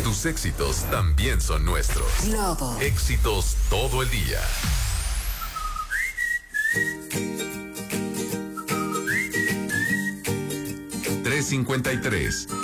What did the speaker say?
Tus éxitos también son nuestros. Globo. Éxitos todo el día. $3.53.